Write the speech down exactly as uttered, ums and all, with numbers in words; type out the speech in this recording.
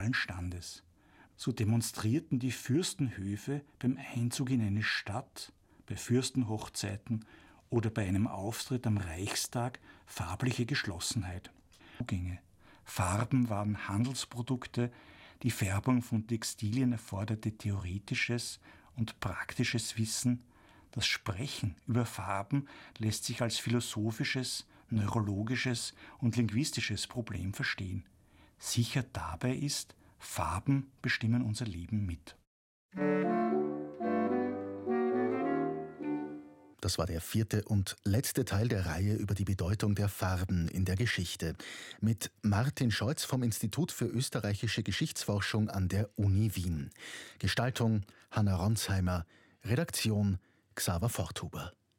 Standes. So demonstrierten die Fürstenhöfe beim Einzug in eine Stadt, bei Fürstenhochzeiten oder bei einem Auftritt am Reichstag farbliche Geschlossenheit. Farben waren Handelsprodukte, die Färbung von Textilien erforderte theoretisches und praktisches Wissen. Das Sprechen über Farben lässt sich als philosophisches, neurologisches und linguistisches Problem verstehen. Sicher dabei ist, Farben bestimmen unser Leben mit. Das war der vierte und letzte Teil der Reihe über die Bedeutung der Farben in der Geschichte. Mit Martin Scholz vom Institut für österreichische Geschichtsforschung an der Uni Wien. Gestaltung Hanna Ronsheimer, Redaktion Xaver Forthuber.